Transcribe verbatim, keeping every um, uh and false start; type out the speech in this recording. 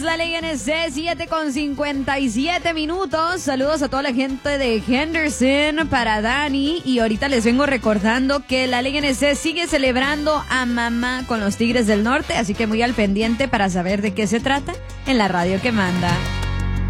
la Ley N C, siete con cincuenta y siete minutos. Saludos a toda la gente de Henderson para Dani. Y ahorita les vengo recordando que la Ley N C sigue celebrando a mamá con los Tigres del Norte. Así que muy al pendiente para saber de qué se trata en la radio que manda.